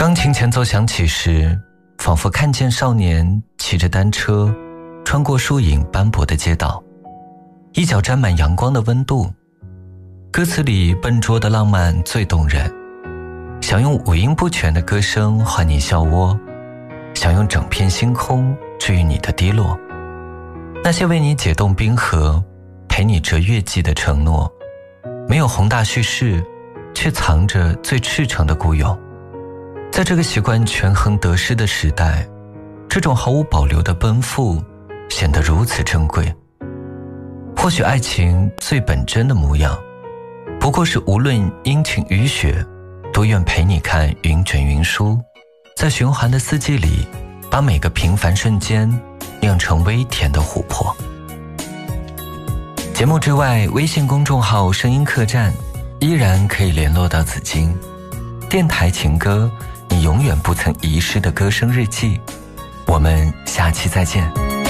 钢琴前奏响起时，仿佛看见少年骑着单车穿过树影斑驳的街道，一脚沾满阳光的温度。歌词里笨拙的浪漫最动人，想用五音不全的歌声唤你笑窝，想用整片星空治愈你的低落。那些为你解冻冰河，陪你折月季的承诺，没有宏大叙事，却藏着最赤诚的孤勇。在这个习惯权衡得失的时代，这种毫无保留的奔赴显得如此珍贵。或许爱情最本真的模样，不过是无论阴晴雨雪，都愿陪你看云卷云舒，在循环的四季里，把每个平凡瞬间酿成微甜的琥珀。节目之外，微信公众号声音客栈依然可以联络到紫金。电台情歌，你永远不曾遗失的歌声日记。我们下期再见。